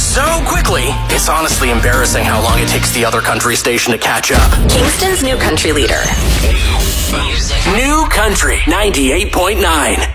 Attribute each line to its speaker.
Speaker 1: so quickly, it's honestly embarrassing how long it takes the other country station to catch up.
Speaker 2: Kingston's new country leader.
Speaker 1: New Country 98.9.